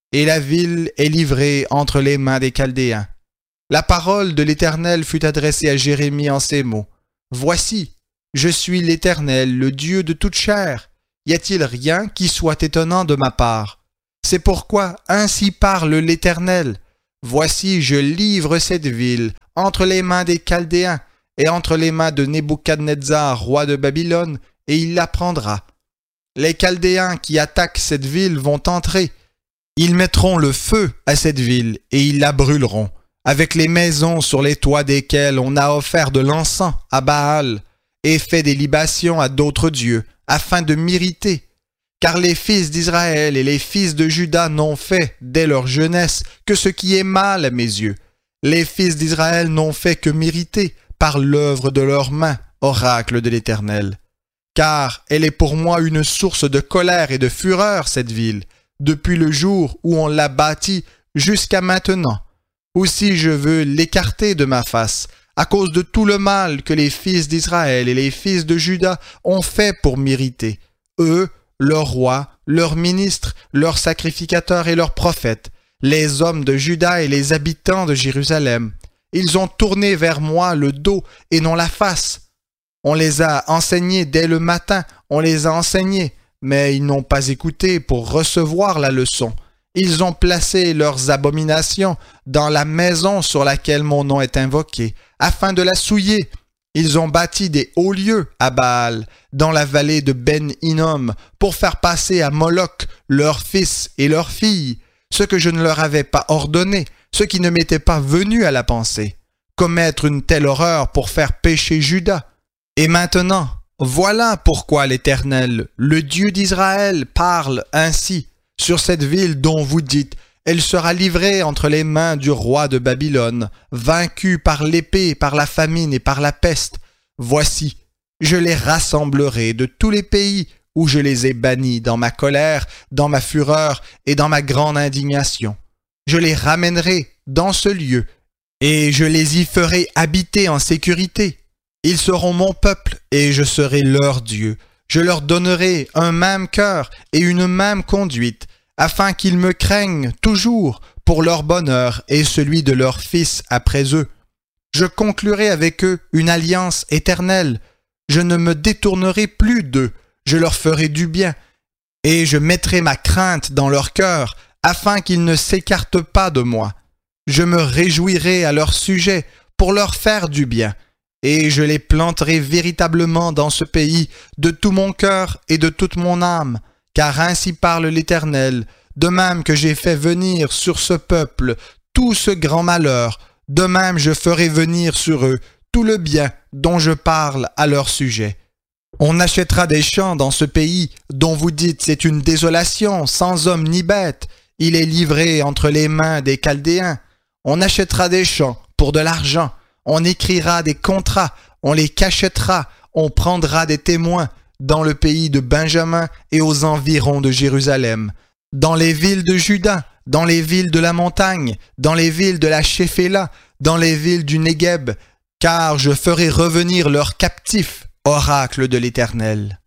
et la ville est livrée entre les mains des Chaldéens. La parole de l'Éternel fut adressée à Jérémie en ces mots. Voici, je suis l'Éternel, le Dieu de toute chair. Y a-t-il rien qui soit étonnant de ma part? C'est pourquoi ainsi parle l'Éternel. Voici, je livre cette ville entre les mains des Chaldéens et entre les mains de Nebuchadnezzar, roi de Babylone, et il la prendra. Les Chaldéens qui attaquent cette ville vont entrer. Ils mettront le feu à cette ville et ils la brûleront, avec les maisons sur les toits desquelles on a offert de l'encens à Baal et fait des libations à d'autres dieux, afin de m'irriter. Car les fils d'Israël et les fils de Juda n'ont fait, dès leur jeunesse, que ce qui est mal à mes yeux. Les fils d'Israël n'ont fait que m'irriter par l'œuvre de leurs mains, oracle de l'Éternel. Car elle est pour moi une source de colère et de fureur, cette ville, depuis le jour où on l'a bâtie jusqu'à maintenant. Aussi je veux l'écarter de ma face, à cause de tout le mal que les fils d'Israël et les fils de Juda ont fait pour m'irriter. Eux, leurs rois, leurs ministres, leurs sacrificateurs et leurs prophètes, les hommes de Juda et les habitants de Jérusalem. Ils ont tourné vers moi le dos et non la face. On les a enseignés dès le matin, on les a enseignés, mais ils n'ont pas écouté pour recevoir la leçon. Ils ont placé leurs abominations dans la maison sur laquelle mon nom est invoqué, afin de la souiller. Ils ont bâti des hauts lieux à Baal, dans la vallée de Ben-Hinnom, pour faire passer à Moloch leurs fils et leurs filles, ce que je ne leur avais pas ordonné, ce qui ne m'était pas venu à la pensée, commettre une telle horreur pour faire pécher Juda. Et maintenant, voilà pourquoi l'Éternel, le Dieu d'Israël, parle ainsi sur cette ville dont vous dites « Elle sera livrée entre les mains du roi de Babylone, vaincue par l'épée, par la famine et par la peste. Voici, je les rassemblerai de tous les pays où je les ai bannis dans ma colère, dans ma fureur et dans ma grande indignation. Je les ramènerai dans ce lieu, et je les y ferai habiter en sécurité. Ils seront mon peuple, et je serai leur Dieu. Je leur donnerai un même cœur et une même conduite, afin qu'ils me craignent toujours pour leur bonheur et celui de leurs fils après eux. Je conclurai avec eux une alliance éternelle. Je ne me détournerai plus d'eux. Je leur ferai du bien, et je mettrai ma crainte dans leur cœur, afin qu'ils ne s'écartent pas de moi. Je me réjouirai à leur sujet pour leur faire du bien, et je les planterai véritablement dans ce pays de tout mon cœur et de toute mon âme, car ainsi parle l'Éternel, de même que j'ai fait venir sur ce peuple tout ce grand malheur, de même je ferai venir sur eux tout le bien dont je parle à leur sujet. On achètera des champs dans ce pays dont vous dites c'est une désolation, sans homme ni bête, il est livré entre les mains des Chaldéens. On achètera des champs pour de l'argent, on écrira des contrats, on les cachètera, on prendra des témoins dans le pays de Benjamin et aux environs de Jérusalem, dans les villes de Juda, dans les villes de la montagne, dans les villes de la Shéphéla, dans les villes du Négueb, car je ferai revenir leurs captifs, oracle de l'Éternel.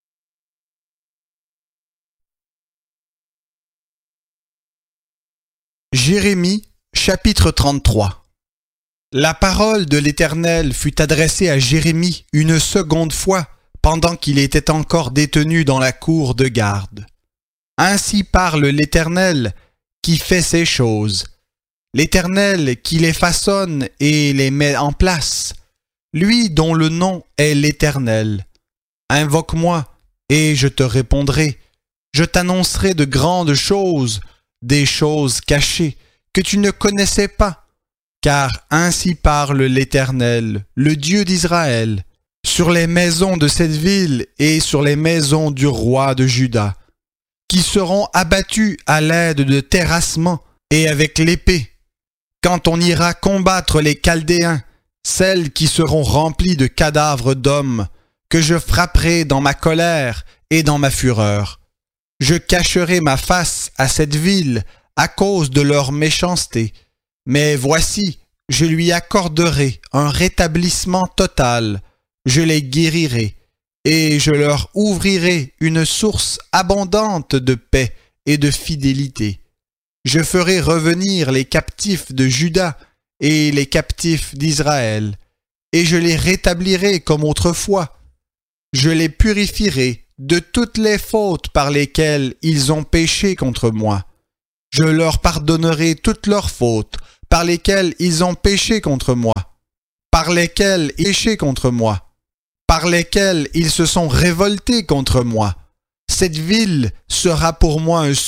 Jérémie, chapitre 33. La parole de l'Éternel fut adressée à Jérémie une seconde fois, pendant qu'il était encore détenu dans la cour de garde. Ainsi parle l'Éternel, qui fait ces choses, l'Éternel qui les façonne et les met en place, lui dont le nom est l'Éternel. Invoque-moi, et je te répondrai. Je t'annoncerai de grandes choses, des choses cachées, que tu ne connaissais pas. Car ainsi parle l'Éternel, le Dieu d'Israël, sur les maisons de cette ville et sur les maisons du roi de Juda, qui seront abattues à l'aide de terrassements et avec l'épée, quand on ira combattre les Chaldéens, celles qui seront remplies de cadavres d'hommes, que je frapperai dans ma colère et dans ma fureur. Je cacherai ma face à cette ville à cause de leur méchanceté, mais voici, je lui accorderai un rétablissement total, je les guérirai, et je leur ouvrirai une source abondante de paix et de fidélité. Je ferai revenir les captifs de Juda et les captifs d'Israël, et je les rétablirai comme autrefois. Je les purifierai de toutes les fautes par lesquelles ils ont péché contre moi. Je leur pardonnerai toutes leurs fautes par lesquelles ils ont péché contre moi, par lesquelles ils ont péché contre moi, par lesquelles ils se sont révoltés contre moi. Cette ville sera pour moi un